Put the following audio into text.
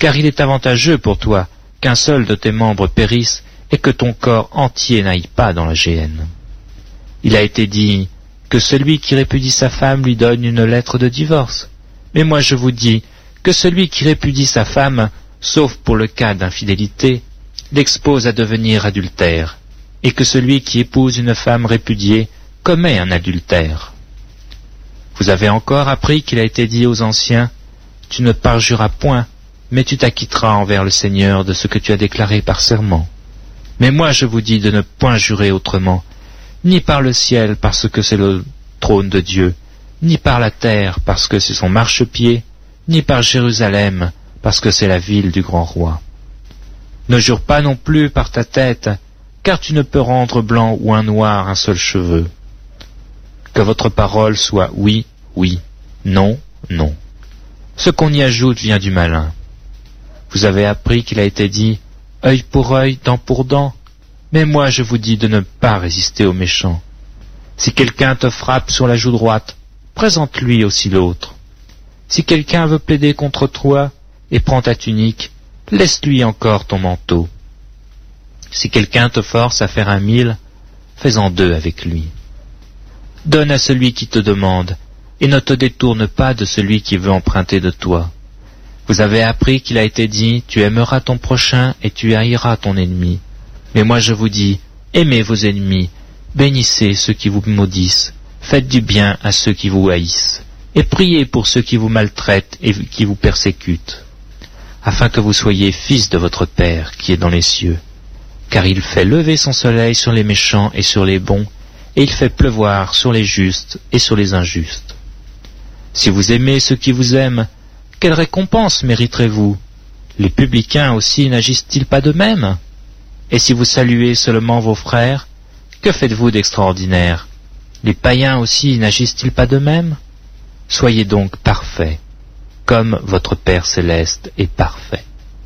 car il est avantageux pour toi qu'un seul de tes membres périsse et que ton corps entier n'aille pas dans la géhenne. Il a été dit que celui qui répudie sa femme lui donne une lettre de divorce. Mais moi je vous dis que celui qui répudie sa femme, sauf pour le cas d'infidélité, l'expose à devenir adultère, et que celui qui épouse une femme répudiée commet un adultère. Vous avez encore appris qu'il a été dit aux anciens, « Tu ne parjuras point, mais tu t'acquitteras envers le Seigneur de ce que tu as déclaré par serment. » Mais moi je vous dis de ne point jurer autrement, ni par le ciel parce que c'est le trône de Dieu, ni par la terre parce que c'est son marchepied, ni par Jérusalem parce que c'est la ville du grand roi. Ne jure pas non plus par ta tête, car tu ne peux rendre blanc ou un noir un seul cheveu. Que votre parole soit oui, oui, non, non. Ce qu'on y ajoute vient du malin. Vous avez appris qu'il a été dit « œil pour œil, dent pour dent », mais moi je vous dis de ne pas résister aux méchants. Si quelqu'un te frappe sur la joue droite, présente-lui aussi l'autre. Si quelqu'un veut plaider contre toi et prend ta tunique, laisse-lui encore ton manteau. Si quelqu'un te force à faire 1000, fais-en 2 avec lui. Donne à celui qui te demande, et ne te détourne pas de celui qui veut emprunter de toi. Vous avez appris qu'il a été dit, tu aimeras ton prochain et tu haïras ton ennemi. Mais moi je vous dis, aimez vos ennemis, bénissez ceux qui vous maudissent, faites du bien à ceux qui vous haïssent, et priez pour ceux qui vous maltraitent et qui vous persécutent, afin que vous soyez fils de votre Père qui est dans les cieux. Car il fait lever son soleil sur les méchants et sur les bons, et il fait pleuvoir sur les justes et sur les injustes. Si vous aimez ceux qui vous aiment, quelle récompense mériterez-vous? Les publicains aussi n'agissent-ils pas de même? Et si vous saluez seulement vos frères, que faites-vous d'extraordinaire? Les païens aussi n'agissent-ils pas de même? Soyez donc parfaits, comme votre Père céleste est parfait.